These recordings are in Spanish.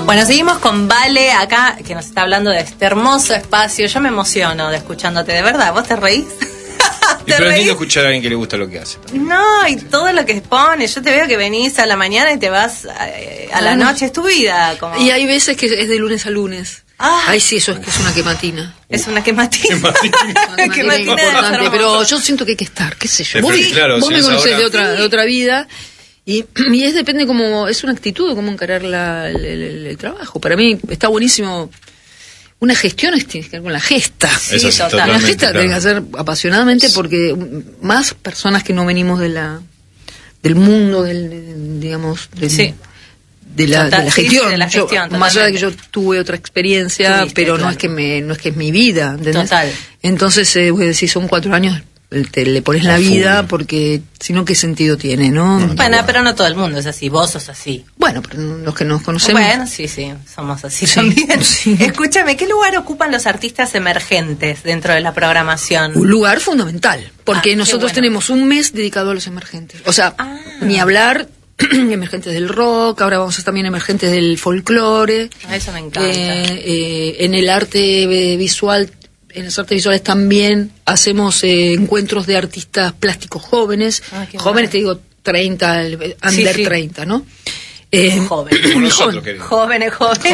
Bueno, seguimos con Vale acá, que nos está hablando de este hermoso espacio. Yo me emociono de escuchándote, de verdad. ¿Vos te reís? Pero es lindo escuchar a alguien que le gusta lo que hace. No, y todo lo que pone. Yo te veo que venís a la mañana y te vas a la noche. Es tu vida. Como... Y hay veces que es de lunes a lunes. Ay, sí, eso es que es una quematina. Es una quematina. Una quematina importante, pero yo siento que hay que estar, qué sé yo. Vos me conocés de otra vida. Y es depende como, es una actitud de cómo encarar el trabajo. Para mí está buenísimo. Una gestión tiene que ver con la gesta. Sí, total. La gesta tiene que hacer apasionadamente porque más personas que no venimos del mundo, digamos, de la gestión. De la gestión, más allá de que yo tuve otra experiencia, pero claro. no es que es mi vida, ¿entendés? Total. Entonces, si son 4 años, le pones la vida, porque si no, ¿qué sentido tiene, no? Bueno, pero no todo el mundo es así, vos sos así. Bueno, pero los que nos conocemos... Bueno, sí, somos así también. Sí. Escúchame, ¿qué lugar ocupan los artistas emergentes dentro de la programación? Un lugar fundamental, porque nosotros tenemos un mes dedicado a los emergentes. O sea, ni hablar... emergentes del rock, ahora vamos a estar también emergentes del folclore. Eso me encanta. En el arte visual, en las artes visuales también hacemos encuentros de artistas plásticos jóvenes. Jóvenes, te digo, 30, under 30, ¿no? Jóvenes.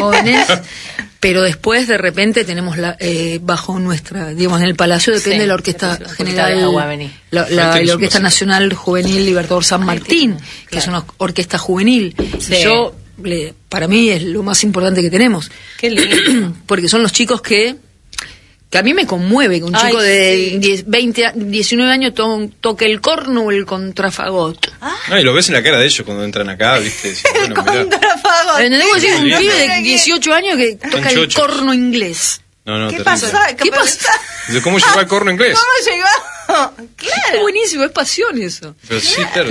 Pero después de repente tenemos bajo nuestra, digamos, en el Palacio depende de la Orquesta General, la Orquesta Nacional Juvenil Libertador San Martín, que es una orquesta juvenil. Yo, para mí es lo más importante que tenemos. Qué lindo. Porque son los chicos que a mí me conmueve que un chico de 19 años toque el corno o el contrafagot. Y lo ves en la cara de ellos cuando entran acá, ¿viste? El contrafagot. Un pibe de 18 años que toca el corno inglés. No, ¿Qué pasó? ¿Qué pasa? ¿Cómo llegó al corno inglés? ¿Cómo llegó? Claro. Es buenísimo, es pasión eso. Pero sí, claro.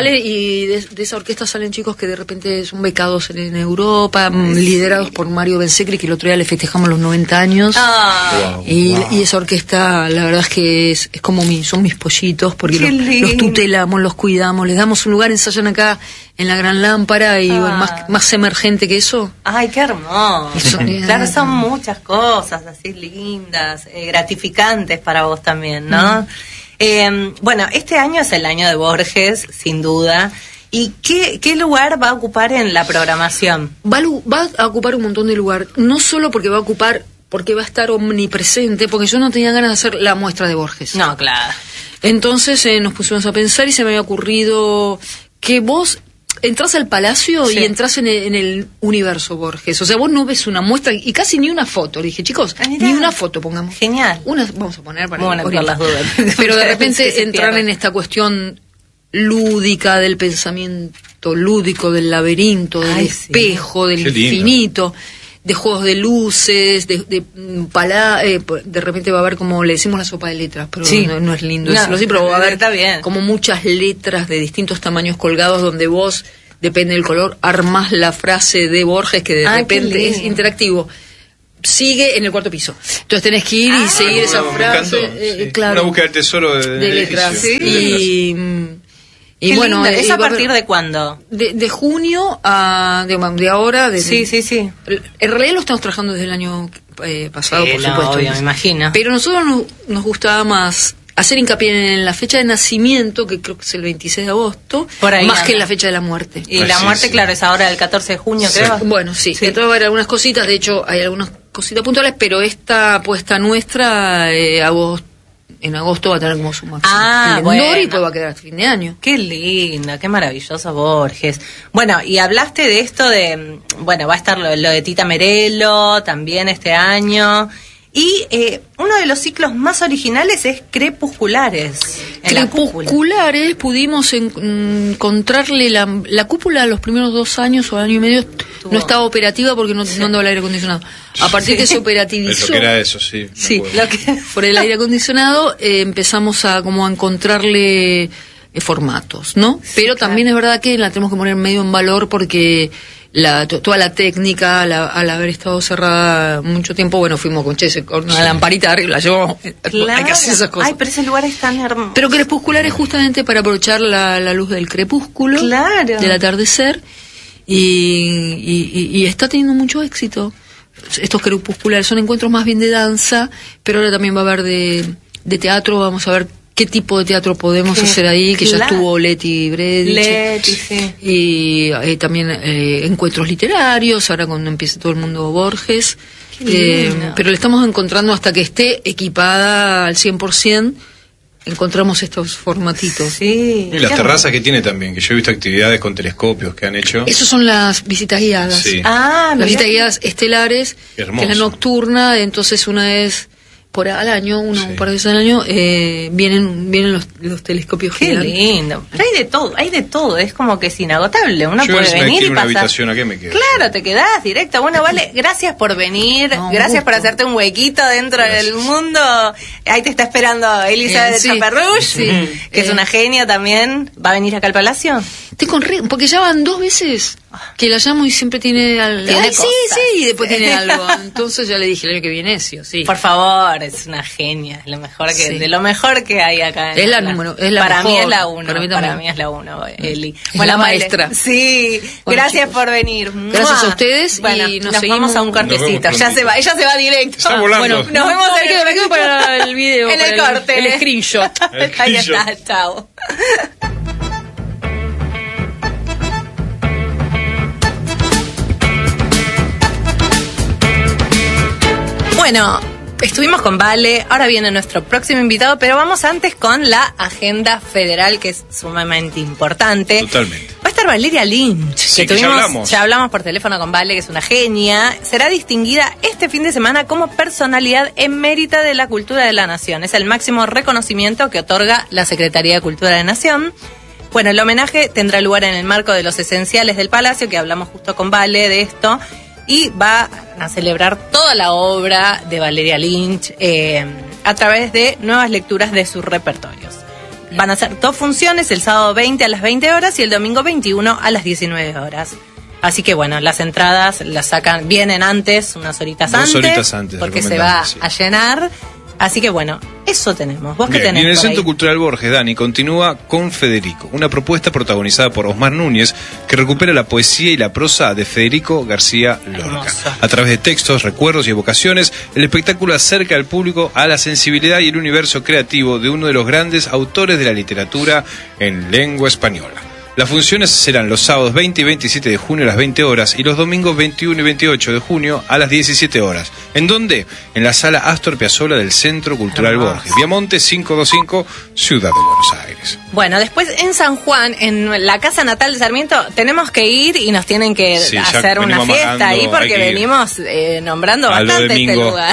Y de esa orquesta salen chicos que de repente son becados en Europa, liderados por Mario Bensecri, que el otro día le festejamos los 90 años. Y esa orquesta, la verdad es que es como son mis pollitos, porque los tutelamos, los cuidamos, les damos un lugar, ensayan acá en la Gran Lámpara y más emergente que eso. Ay, qué hermoso. Claro, son muchas cosas así lindas, gratificantes para vos también, ¿no? Bueno, este año es el año de Borges, sin duda. ¿Y qué lugar va a ocupar en la programación? Va a ocupar un montón de lugar, no solo porque va a estar omnipresente, porque yo no tenía ganas de hacer la muestra de Borges. No, claro. Entonces nos pusimos a pensar y se me había ocurrido que vos entras al Palacio y entras en el universo Borges. O sea, vos no ves una muestra y casi ni una foto. Le dije, chicos, ni una foto pongamos. Genial. Vamos a poner para por las dudas. Pero de repente entrar en esta cuestión lúdica del pensamiento lúdico, del laberinto, del espejo, del infinito, de juegos de luces, de repente va a haber, como le decimos, la sopa de letras, pero no es lindo decirlo así, pero va a haber como muchas letras de distintos tamaños colgados donde vos, depende del color, armás la frase de Borges que de repente es interactivo. Sigue en el 4º piso. Entonces tenés que ir y seguir esa frase. Claro, una búsqueda del tesoro de letras. Y bueno, ¿es a partir de cuándo? De junio de ahora. Sí. En realidad lo estamos trabajando desde el año pasado, por supuesto. Obvio, me imagino. Pero a nosotros nos gustaba más hacer hincapié en la fecha de nacimiento, que creo que es el 26 de agosto, más que en la fecha de la muerte. Y la muerte, claro, es ahora el 14 de junio, creo. Bueno, entonces va a haber algunas cositas, de hecho hay algunas cositas puntuales, pero esta apuesta nuestra, en agosto va a tener como su máximo bueno. Y después va a quedar hasta fin de año. Qué linda, qué maravilloso Borges. Bueno, y hablaste de esto de, va a estar lo de Tita Merelo también este año. Y uno de los ciclos más originales es Crepusculares. Crepusculares pudimos encontrarle la cúpula los primeros 2 años o año y medio no estaba operativa porque no andaba el aire acondicionado. A partir que se operativizó. Lo que era eso, sí. Por el aire acondicionado empezamos a encontrarle formatos, ¿no? Pero también es verdad que la tenemos que poner medio en valor porque toda la técnica, al haber estado cerrada mucho tiempo, fuimos con una lamparita arriba, la llevamos. Claro. Hay que hacer esas cosas. Ay, pero ese lugar es tan hermoso. Pero Crepuscular es justamente para aprovechar la luz del crepúsculo, del atardecer. y está teniendo mucho éxito. Estos crepusculares son encuentros más bien de danza, pero ahora también va a haber de teatro. Vamos a ver qué tipo de teatro podemos hacer ahí, que ya estuvo Leti Bredich. Sí. Y también encuentros literarios, ahora cuando empiece todo el mundo Borges. Pero le estamos encontrando, hasta que esté equipada al 100%, encontramos estos formatitos. Sí. Y las terrazas que tiene también, que yo he visto actividades con telescopios que han hecho. Esas son las visitas guiadas. Sí. Las visitas guiadas estelares, que es la nocturna. Entonces una es al año, un par de veces al año, vienen los telescopios gigantes. Qué lindo. Pero hay de todo, es como que es inagotable. Uno puede venir y pasar. Una habitación, ¿a qué me quedo? Claro, te quedás directo. Bueno, Vale, gracias por venir, gracias por hacerte un huequito dentro del mundo. Ahí te está esperando Elizabeth Chaperrouche, que es una genia también. ¿Va a venir acá al Palacio? Porque ya van 2 veces que la llamo y siempre tiene algo. Sí, y después tiene algo. Entonces ya le dije el año que viene, sí o sí. Por favor, es una genia, es lo mejor de lo mejor que hay acá. Es la número, es la para mejor. Mí es la 1. Para mí es la 1, Eli. Bueno, la maestra. Sí, bueno, gracias chicos, por venir. Gracias a ustedes. Bueno, y nos vamos a un cortecito. Ella se va directo. Está volando. Bueno, nos vemos me quedo para el video. En el corte. El screenshot. Ahí está, chao. Bueno, estuvimos con Vale, ahora viene nuestro próximo invitado, pero vamos antes con la agenda federal, que es sumamente importante. Totalmente. Va a estar Valeria Lynch, sí, que ya hablamos por teléfono con Vale, que es una genia. Será distinguida este fin de semana como personalidad emérita de la cultura de la nación. Es el máximo reconocimiento que otorga la Secretaría de Cultura de la Nación. Bueno, el homenaje tendrá lugar en el marco de los esenciales del Palacio, que hablamos justo con Vale de esto, y va a celebrar toda la obra de Valeria Lynch a través de nuevas lecturas de sus repertorios. Van a ser 2 funciones, el sábado 20 a las 20 horas y el domingo 21 a las 19 horas. Así que bueno, las entradas las vienen antes, unas horitas antes, porque se va a llenar. Así que bueno, eso tenemos. ¿Vos qué tenés? Y en el por Centro ahí? Cultural Borges, Dani, continúa con Federico, una propuesta protagonizada por Osmar Núñez que recupera la poesía y la prosa de Federico García Lorca. Hermoso. A través de textos, recuerdos y evocaciones, el espectáculo acerca al público a la sensibilidad y el universo creativo de uno de los grandes autores de la literatura en lengua española. Las funciones serán los sábados 20 y 27 de junio a las 20 horas y los domingos 21 y 28 de junio a las 17 horas. ¿En dónde? En la sala Astor Piazzolla del Centro Cultural Borges, Viamonte 525, Ciudad de Buenos Aires. Bueno, después en San Juan, en la casa natal de Sarmiento, tenemos que ir y nos tienen que hacer una fiesta ahí porque venimos nombrando bastante este lugar.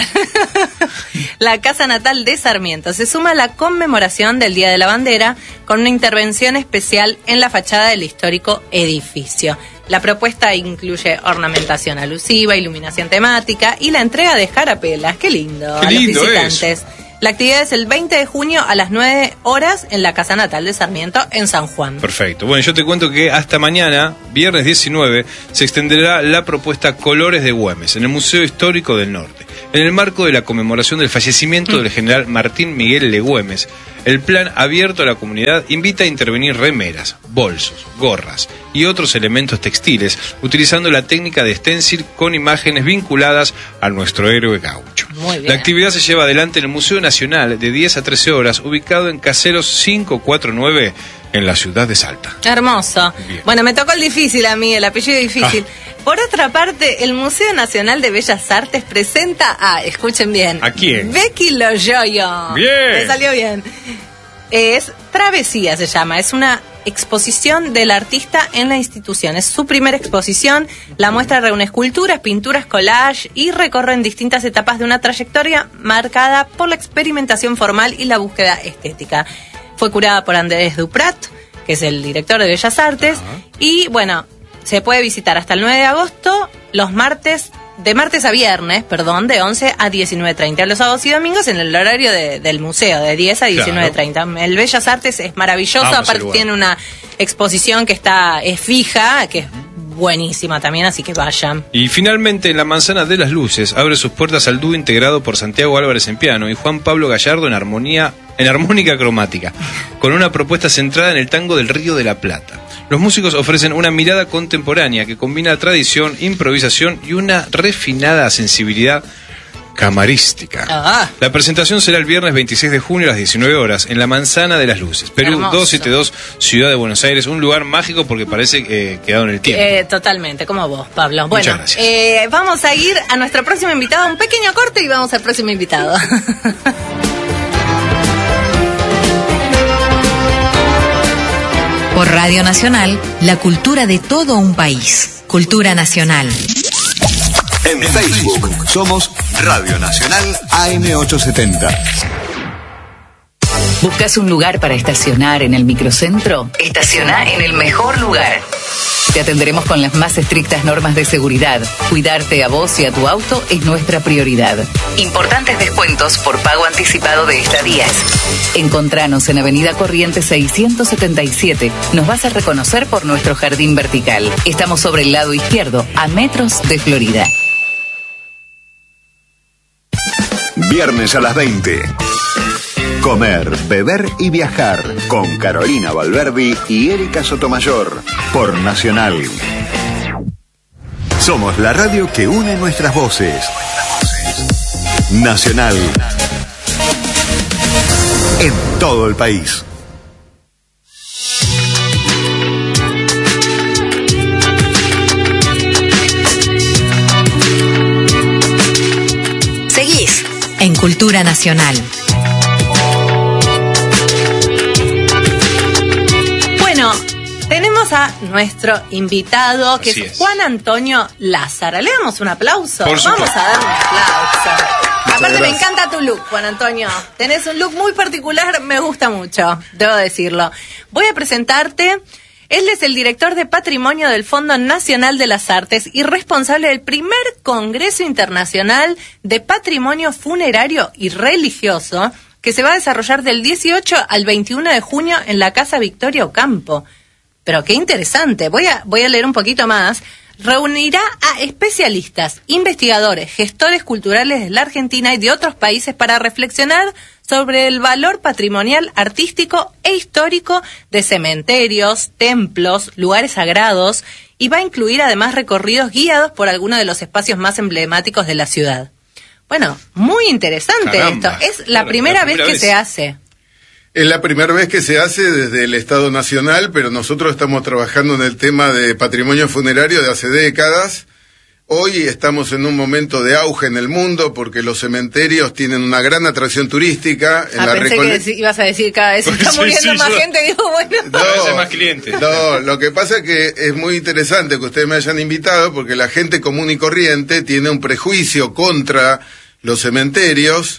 La casa natal de Sarmiento se suma a la conmemoración del Día de la Bandera con una intervención especial en la fachada del histórico edificio. La propuesta incluye ornamentación alusiva, iluminación temática y la entrega de jarapelas. ¡Qué lindo! ¡Qué lindo a los visitantes! La actividad es el 20 de junio a las 9 horas en la Casa Natal de Sarmiento, en San Juan. Perfecto. Bueno, yo te cuento que hasta mañana, viernes 19, se extenderá la propuesta Colores de Güemes en el Museo Histórico del Norte. En el marco de la conmemoración del fallecimiento del general Martín Miguel de Güemes, el plan abierto a la comunidad invita a intervenir remeras, bolsos, gorras y otros elementos textiles, utilizando la técnica de stencil con imágenes vinculadas a nuestro héroe gaucho. Muy bien. La actividad se lleva adelante en el Museo Nacional de 10 a 13 horas, ubicado en Caseros 549, en la ciudad de Salta. Hermoso. Bien. Bueno, me tocó el difícil a mí, el apellido difícil. Por otra parte, el Museo Nacional de Bellas Artes presenta escuchen bien. ¿A quién? Becky Loyoyo. Bien. Me salió bien. Es Travesía, se llama. Es una exposición del artista en la institución. Es su primera exposición. La muestra reúne esculturas, pinturas, collage y recorre en distintas etapas de una trayectoria marcada por la experimentación formal y la búsqueda estética. Fue curada por Andrés Duprat, que es el director de Bellas Artes. Y bueno, se puede visitar hasta el 9 de agosto, de martes a viernes, de 11 a 19:30. Los sábados y domingos en el horario del museo, de 10 a 19:30. Claro. El Bellas Artes es maravilloso, aparte tiene una exposición que es fija, que es buenísima también, así que vayan. Y finalmente, en la Manzana de las Luces abre sus puertas al dúo integrado por Santiago Álvarez en piano y Juan Pablo Gallardo en armónica cromática, con una propuesta centrada en el tango del Río de la Plata. Los músicos ofrecen una mirada contemporánea que combina tradición, improvisación y una refinada sensibilidad camarística. La presentación será el viernes 26 de junio a las 19 horas en la Manzana de las Luces, Perú 272, Ciudad de Buenos Aires. Un lugar mágico porque parece quedado en el tiempo. Totalmente, como vos, Pablo. Bueno, muchas gracias. Vamos a ir a nuestro próximo invitado, un pequeño corte y vamos al próximo invitado. Por Radio Nacional, la cultura de todo un país. Cultura Nacional. En Facebook somos Radio Nacional AM870. ¿Buscas un lugar para estacionar en el microcentro? Estaciona en el mejor lugar. Te atenderemos con las más estrictas normas de seguridad. Cuidarte a vos y a tu auto es nuestra prioridad. Importantes descuentos por pago anticipado de estadías. Encontranos en Avenida Corrientes 677. Nos vas a reconocer por nuestro jardín vertical. Estamos sobre el lado izquierdo, a metros de Florida. Viernes a las 20. Comer, beber y viajar con Carolina Valverdi y Erika Sotomayor por Nacional. Somos la radio que une nuestras voces. Nacional. En todo el país. Seguís en Cultura Nacional. Tenemos a nuestro invitado, que es Juan Antonio Lázara. ¿Le damos un aplauso? Vamos a dar un aplauso. Aparte me encanta tu look, Juan Antonio. Tenés un look muy particular, me gusta mucho, debo decirlo. Voy a presentarte. Él es el director de Patrimonio del Fondo Nacional de las Artes y responsable del primer Congreso Internacional de Patrimonio Funerario y Religioso, que se va a desarrollar del 18 al 21 de junio en la Casa Victoria Ocampo. Pero qué interesante, voy a leer un poquito más. Reunirá a especialistas, investigadores, gestores culturales de la Argentina y de otros países para reflexionar sobre el valor patrimonial, artístico e histórico de cementerios, templos, lugares sagrados, y va a incluir además recorridos guiados por algunos de los espacios más emblemáticos de la ciudad. Bueno, muy interesante. Caramba, esto. Es la primera vez que se hace. Es la primera vez que se hace desde el Estado Nacional, pero nosotros estamos trabajando en el tema de patrimonio funerario de hace décadas. Hoy estamos en un momento de auge en el mundo porque los cementerios tienen una gran atracción turística. Pensé que ibas a decir cada vez está muriendo más gente, digo, bueno. Cada vez hay más clientes. No, lo que pasa es que es muy interesante que ustedes me hayan invitado porque la gente común y corriente tiene un prejuicio contra los cementerios.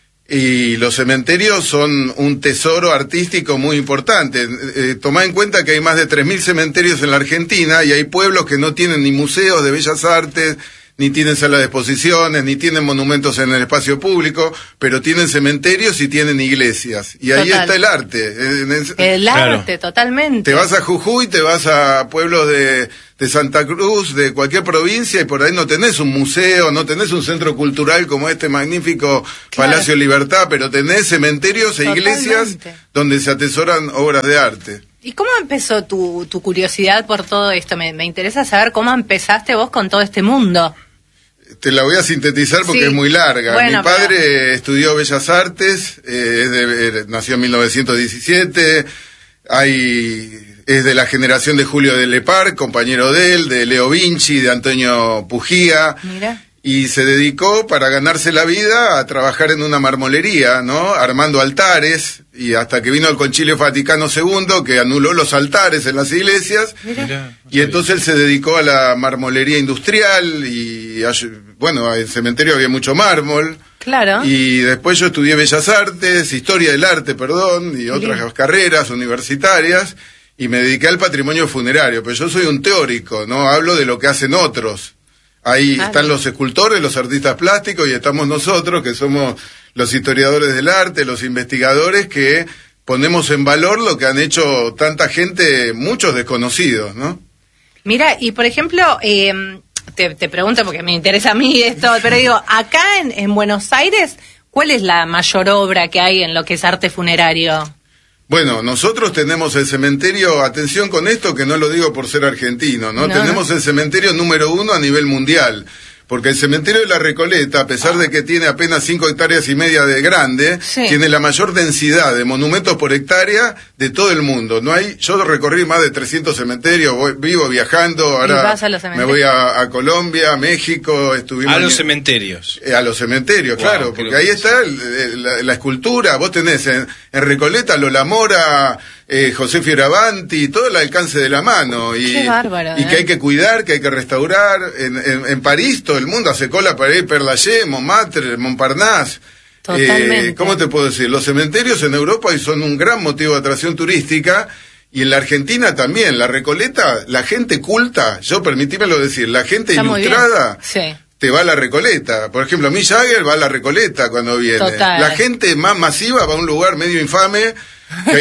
Y los cementerios son un tesoro artístico muy importante. Tomá en cuenta que hay más de 3.000 cementerios en la Argentina y hay pueblos que no tienen ni museos de bellas artes, ni tienen salas de exposiciones, ni tienen monumentos en el espacio público, pero tienen cementerios y tienen iglesias. Y ahí está el arte. El arte, totalmente. Te vas a Jujuy, te vas a pueblos de Santa Cruz, de cualquier provincia, y por ahí no tenés un museo, no tenés un centro cultural como este magnífico Palacio Libertad, pero tenés cementerios e iglesias donde se atesoran obras de arte. ¿Y cómo empezó tu curiosidad por todo esto? Me interesa saber cómo empezaste vos con todo este mundo. Te la voy a sintetizar porque es muy larga. Bueno, mi padre estudió Bellas Artes, nació en 1917, es de la generación de Julio de Lepar, compañero de él, de Leo Vinci, de Antonio Pugía. Mira. Y se dedicó para ganarse la vida a trabajar en una marmolería, ¿no? Armando altares, y hasta que vino el Concilio Vaticano II, que anuló los altares en las iglesias. Mira. Y entonces él se dedicó a la marmolería industrial, y bueno, en el cementerio había mucho mármol. Claro. Y después yo estudié Bellas Artes, Historia del Arte, y otras carreras universitarias, y me dediqué al patrimonio funerario, pero yo soy un teórico, ¿no? Hablo de lo que hacen otros. Ahí están los escultores, los artistas plásticos, y estamos nosotros, que somos los historiadores del arte, los investigadores, que ponemos en valor lo que han hecho tanta gente, muchos desconocidos, ¿no? Mira, y por ejemplo, te pregunto porque me interesa a mí esto, pero digo, acá en Buenos Aires, ¿cuál es la mayor obra que hay en lo que es arte funerario? Bueno, nosotros tenemos el cementerio, atención con esto que no lo digo por ser argentino, ¿no? Tenemos el cementerio número 1 a nivel mundial. Porque el cementerio de La Recoleta, a pesar de que tiene apenas 5,5 hectáreas de grande, tiene la mayor densidad de monumentos por hectárea de todo el mundo. Yo recorrí más de 300 cementerios, vivo viajando, ahora me voy a Colombia, a México, estuvimos... A los cementerios. A los cementerios, claro, porque ahí está la escultura, vos tenés en Recoleta, Lola Mora... José Fioravanti, todo el alcance de la mano Qué bárbaro, y que hay que cuidar, que hay que restaurar. En París todo el mundo hace cola para ir Père Lachaise, Montmartre, Montparnasse. Totalmente. ¿Cómo te puedo decir? Los cementerios en Europa son un gran motivo de atracción turística y en la Argentina también. La Recoleta, la gente culta, permitímelo decir, la gente está ilustrada. Te va a La Recoleta. Por ejemplo, Mick Jagger va a La Recoleta cuando viene. Total. La gente más masiva va a un lugar medio infame que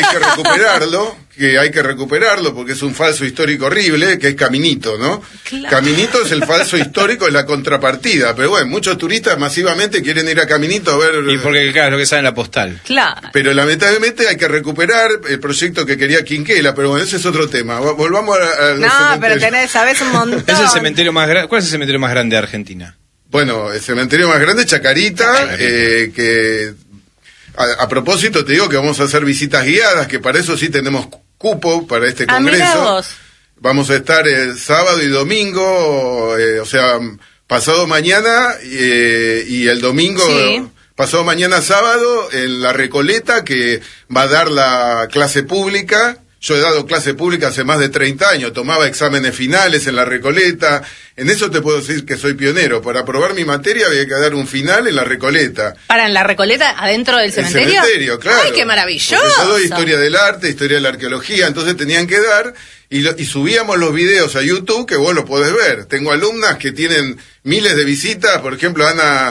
hay que recuperarlo porque es un falso histórico horrible, que es Caminito, ¿no? Claro. Caminito es el falso histórico, es la contrapartida, pero bueno, muchos turistas masivamente quieren ir a Caminito a ver... Y porque claro, es lo que sale en la postal. Claro. Pero lamentablemente hay que recuperar el proyecto que quería Quinquela, pero bueno, ese es otro tema. Volvamos a los cementerios. Pero sabes un montón. ¿Es el cementerio más grande? ¿Cuál es el cementerio más grande de Argentina? Bueno, el cementerio más grande es Chacarita, que... A propósito, te digo que vamos a hacer visitas guiadas, que para eso sí tenemos cupo para este congreso. Vamos a estar el sábado y domingo, pasado mañana y el domingo, pasado mañana sábado, en La Recoleta, que va a dar la clase pública. Yo he dado clase pública hace más de 30 años, tomaba exámenes finales en La Recoleta, en eso te puedo decir que soy pionero. Para aprobar mi materia había que dar un final en La Recoleta. ¿Para en La Recoleta, adentro del cementerio? El cementerio, claro. ¡Ay, qué maravilloso! Porque todo historia del arte, historia de la arqueología, entonces tenían que dar, y subíamos los videos a YouTube que vos lo podés ver. Tengo alumnas que tienen miles de visitas, por ejemplo,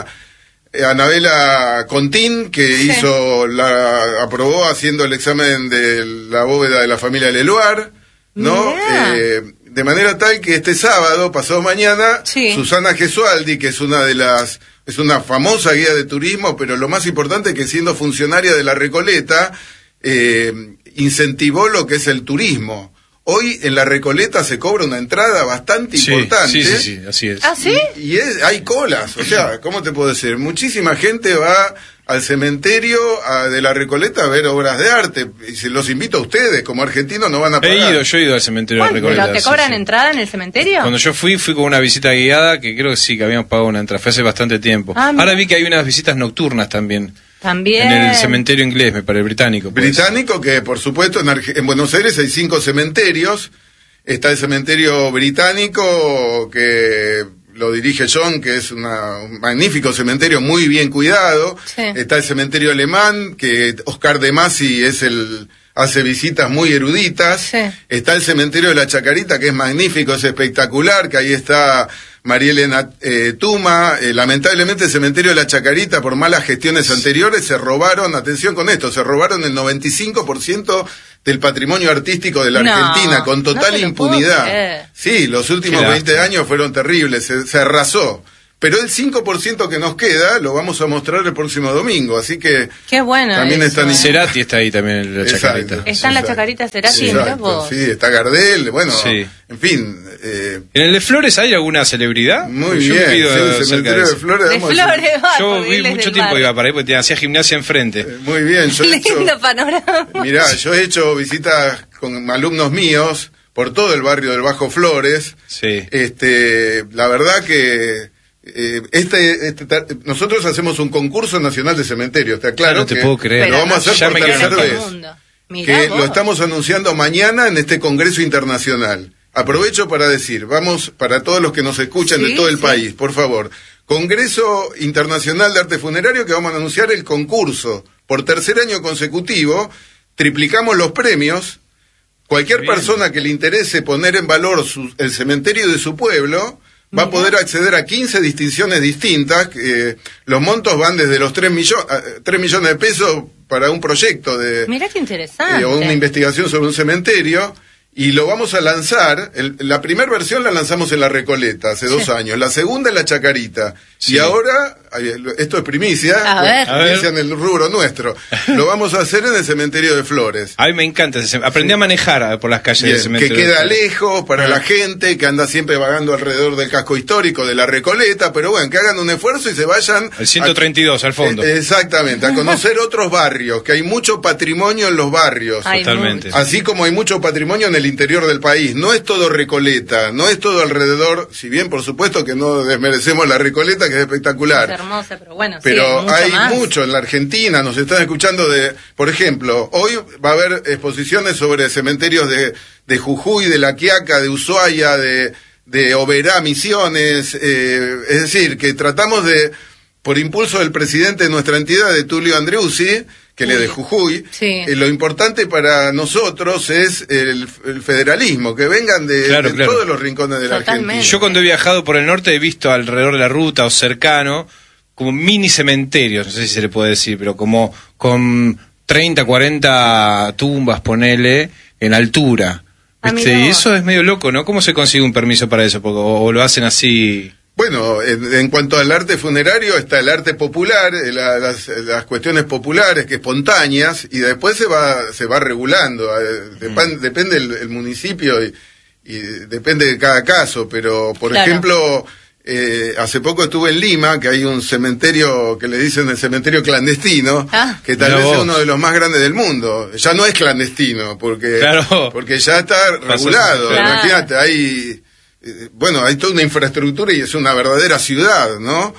Anabela Contín, que aprobó haciendo el examen de la bóveda de la familia Leloir, ¿no? De manera tal que este sábado, pasado mañana, Susana Gesualdi, que es una famosa guía de turismo, pero lo más importante es que siendo funcionaria de La Recoleta, incentivó lo que es el turismo. Hoy en La Recoleta se cobra una entrada bastante importante. Sí, así es. ¿Ah, sí? Y hay colas, ¿cómo te puedo decir? Muchísima gente va al cementerio de La Recoleta a ver obras de arte. Y se los invito a ustedes, como argentinos no van a pagar. Yo he ido al cementerio de La Recoleta. ¿Pero te cobran entrada en el cementerio? Cuando yo fui con una visita guiada, que creo que sí, que habíamos pagado una entrada, fue hace bastante tiempo. Ahora vi que hay unas visitas nocturnas también. En el cementerio inglés, me parece, británico. Británico, que por supuesto en Buenos Aires hay 5 cementerios. Está el cementerio británico, que lo dirige John, que es un magnífico cementerio, muy bien cuidado. Está el cementerio alemán, que Oscar de Masi hace visitas muy eruditas. Está el cementerio de la Chacarita, que es magnífico, es espectacular, que ahí está María Elena Tuma. Lamentablemente el cementerio de la Chacarita, por malas gestiones anteriores, se robaron el 95% del patrimonio artístico de la Argentina, con total impunidad. Sí, los últimos 20 años fueron terribles, se arrasó. Pero el 5% que nos queda lo vamos a mostrar el próximo domingo, así que... Qué bueno. También están... Cerati está ahí también en la Chacarita. Está en la Chacarita Cerati, vos. Sí, está Gardel, en fin... ¿En el de Flores hay alguna celebridad? Muy bien, el cementerio de Flores. Yo vi mucho tiempo iba para ahí porque hacía gimnasia enfrente. Muy bien. Lindo panorama. Mirá, yo he hecho visitas con alumnos míos por todo el barrio del Bajo Flores. La verdad que... nosotros hacemos un concurso nacional de cementerios, ¿está claro? No te puedo creer. Lo vamos a hacer por tercera vez. Que lo estamos anunciando mañana en este congreso internacional. Aprovecho para decir, vamos, para todos los que nos escuchan de todo el país, por favor, Congreso Internacional de Arte Funerario, que vamos a anunciar el concurso por tercer año consecutivo, triplicamos los premios. Cualquier persona que le interese poner en valor el cementerio de su pueblo va a poder acceder a 15 distinciones distintas. Los montos van desde los 3 millones de pesos para un proyecto de... Mirá qué interesante. O una investigación sobre un cementerio. Y lo vamos a lanzar, la primera versión la lanzamos en La Recoleta hace 2 años, la segunda en La Chacarita. Y ahora esto es primicia, primicia en el rubro nuestro. Lo vamos a hacer en el cementerio de Flores. A mí me encanta aprendí a manejar por las calles del cementerio. Que queda lejos para la gente que anda siempre vagando alrededor del casco histórico de la Recoleta, pero bueno, que hagan un esfuerzo y se vayan... El 132 al fondo. Exactamente, a conocer otros barrios, que hay mucho patrimonio en los barrios. Totalmente. Así como hay mucho patrimonio en el interior del país. No es todo Recoleta, no es todo alrededor, si bien por supuesto que no desmerecemos la Recoleta, que es espectacular. Es hermosa, pero bueno, pero sí, hay más. mucho en la Argentina, nos están escuchando por ejemplo, hoy va a haber exposiciones sobre cementerios de Jujuy, de La Quiaca, de Ushuaia, de Oberá, Misiones, es decir, que tratamos por impulso del presidente de nuestra entidad, de Tulio Andreusi, que le de Jujuy, lo importante para nosotros es el federalismo, que vengan de todos los rincones de la Argentina. Yo cuando he viajado por el norte he visto alrededor de la ruta o cercano como mini cementerios, no sé si se le puede decir, pero como con 30, 40 tumbas, ponele, en altura. Y eso es medio loco, ¿no? ¿Cómo se consigue un permiso para eso? O lo hacen así... Bueno, en cuanto al arte funerario, está el arte popular, las cuestiones populares, que espontáneas, y después se va regulando. Depende el municipio y depende de cada caso, pero, por ejemplo... hace poco estuve en Lima, que hay un cementerio que le dicen el cementerio clandestino, que tal vez es uno de los más grandes del mundo. Ya no es clandestino, porque ya está regulado. Imagínate, hay toda una infraestructura y es una verdadera ciudad, ¿no?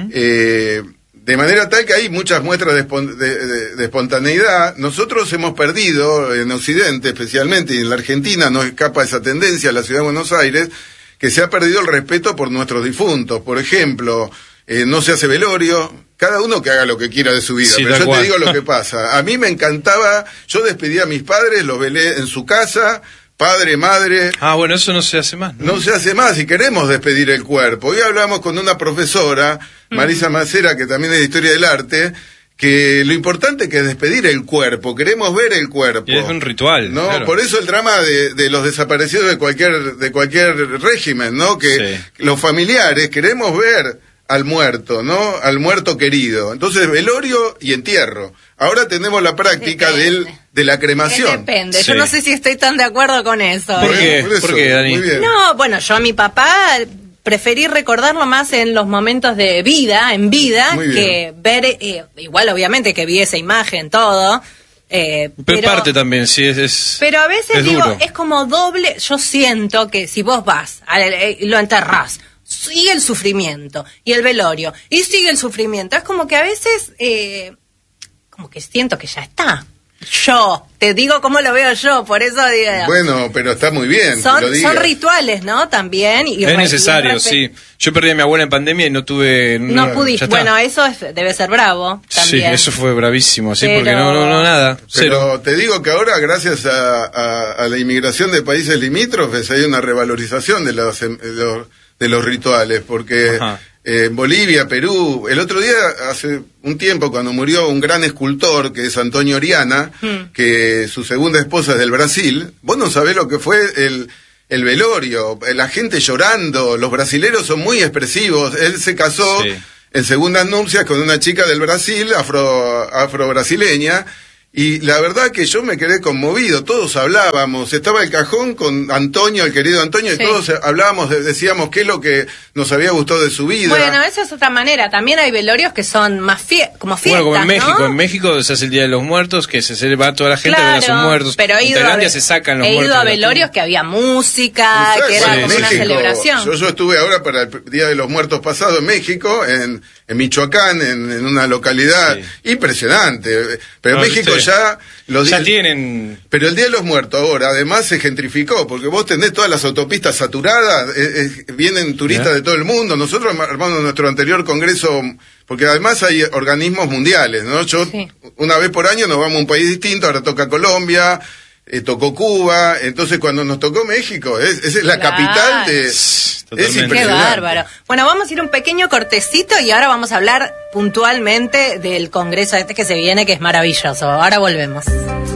De manera tal que hay muchas muestras de espontaneidad. Nosotros hemos perdido, en Occidente especialmente, y en la Argentina no escapa esa tendencia, en la ciudad de Buenos Aires, que se ha perdido el respeto por nuestros difuntos. Por ejemplo, no se hace velorio, cada uno que haga lo que quiera de su vida, pero yo te digo lo que pasa. A mí me encantaba, yo despedí a mis padres, los velé en su casa, padre, madre... bueno, eso no se hace más, ¿no? No se hace más y queremos despedir el cuerpo. Hoy hablamos con una profesora, Marisa Macera, que también es de Historia del Arte, que lo importante que es despedir el cuerpo, queremos ver el cuerpo. Y es un ritual, ¿no? Claro. Por eso el drama de los desaparecidos de cualquier régimen, ¿no? Que los familiares queremos ver al muerto, ¿no? Al muerto querido. Entonces, velorio y entierro. Ahora tenemos la práctica de la cremación. Depende, yo no sé si estoy tan de acuerdo con eso. ¿Por qué? ¿Por qué, Dani? Muy bien. No, bueno, yo a mi papá... preferí recordarlo más en los momentos de vida, que ver, igual obviamente que vi esa imagen, todo. Pero parte también, sí, pero a veces digo, duro. es como doble, yo siento que si vos vas, lo enterrás, sigue el sufrimiento, y el velorio, y sigue el sufrimiento, es como que a veces, como que siento que ya está. Yo, te digo cómo lo veo yo, por eso digo... Bueno, pero está muy bien. Son rituales, ¿no? También. Y es necesario, sí. Yo perdí a mi abuela en pandemia y no tuve... No pudiste. Bueno, eso debe ser bravo también. Sí, eso fue bravísimo, sí, porque no nada. Pero te digo que ahora, gracias a la inmigración de países limítrofes, hay una revalorización de los rituales, porque... en Bolivia, Perú, el otro día, hace un tiempo, cuando murió un gran escultor, que es Antonio Oriana, que su segunda esposa es del Brasil, vos no sabés lo que fue el velorio, la gente llorando, los brasileros son muy expresivos, él se casó en segundas nupcias con una chica del Brasil, afro-brasileña, y la verdad que yo me quedé conmovido, todos hablábamos, estaba el cajón con Antonio, el querido Antonio, y todos hablábamos, decíamos qué es lo que nos había gustado de su vida. Bueno, esa es otra manera, también hay velorios que son más como fiestas, como en México, ¿no? En México se hace el Día de los Muertos, que va toda la gente a ver a sus muertos. Pero en Tailandia se sacan los muertos. He ido a velorios que había música, que era como una celebración. Yo estuve ahora para el Día de los Muertos pasado en México, en Michoacán, en una localidad impresionante, pero en México ya tienen... Pero el Día de los Muertos ahora además se gentrificó, porque vos tenés todas las autopistas saturadas, vienen turistas de todo el mundo. Nosotros armamos nuestro anterior congreso, porque además hay organismos mundiales, ¿no? Una vez por año nos vamos a un país distinto, ahora toca Colombia, tocó Cuba, entonces cuando nos tocó México, es la capital de... Es impresionante. Qué bárbaro. Bueno, vamos a ir un pequeño cortecito y ahora vamos a hablar puntualmente del congreso que se viene, que es maravilloso. Ahora volvemos.